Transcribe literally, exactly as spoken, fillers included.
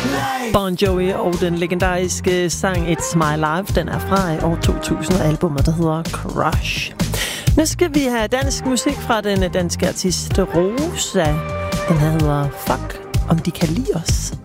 Bon Jovi og den legendariske sang It's My Life, den er fra år to tusind, albumet der hedder Crush. Nu skal vi have dansk musik fra den danske artist Rosa. Den hedder Fuck, om de kan lide os.